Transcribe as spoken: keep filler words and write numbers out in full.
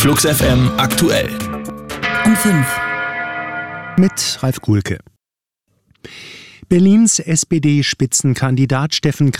Flux F M aktuell. Um fünf. Mit Ralf Kuhlke. Berlins S P D-Spitzenkandidat Steffen